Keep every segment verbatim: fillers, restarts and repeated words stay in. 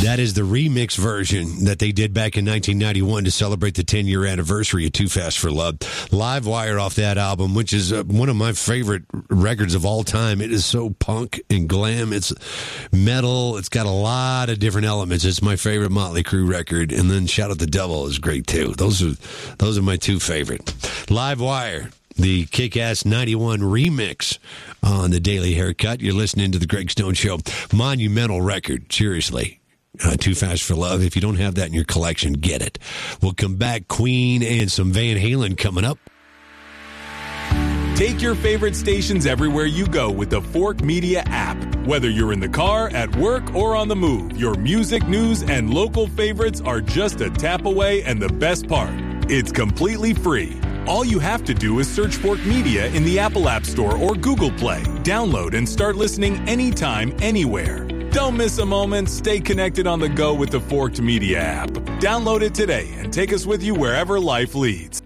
That is the remix version that they did back in nineteen ninety-one to celebrate the ten-year anniversary of Too Fast for Love. Live Wire off that album, which is uh, one of my favorite records of all time. It is so punk and glam. It's metal. It's got a lot of different elements. It's my favorite Motley Crue record. And then Shout at the Devil is great, too. Those are, those are my two favorite. Live Wire. The Kick-Ass ninety-one remix on the Daily Haircut. You're listening to the Greg Stone Show. Monumental record, seriously. Uh, Too Fast for Love. If you don't have that in your collection, get it. We'll come back. Queen and some Van Halen coming up. Take your favorite stations everywhere you go with the Fork Media app. Whether you're in the car, at work, or on the move, your music, news, and local favorites are just a tap away, and the best part, it's completely free. All you have to do is search Fork Media in the Apple App Store or Google Play. Download and start listening anytime, anywhere. Don't miss a moment. Stay connected on the go with the Forked Media app. Download it today and take us with you wherever life leads.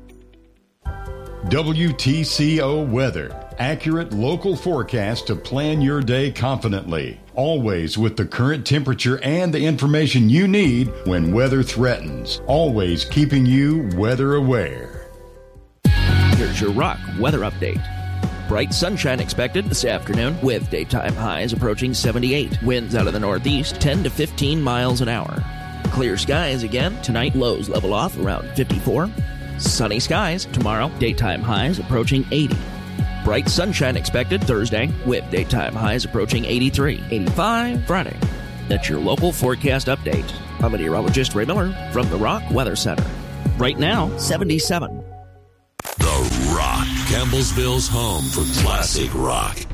W T C O Weather. Accurate local forecast to plan your day confidently. Always with the current temperature and the information you need when weather threatens. Always keeping you weather aware. Here's your Rock weather update. Bright sunshine expected this afternoon with daytime highs approaching seventy-eight. Winds out of the northeast ten to fifteen miles an hour. Clear skies again. Tonight lows level off around fifty-four. Sunny skies tomorrow. Daytime highs approaching eighty. Bright sunshine expected Thursday with daytime highs approaching eighty-three. eighty-five Friday. That's your local forecast update. I'm meteorologist Ray Miller from the Rock Weather Center. Right now, seventy-seven. The Rock, Campbellsville's home for classic rock.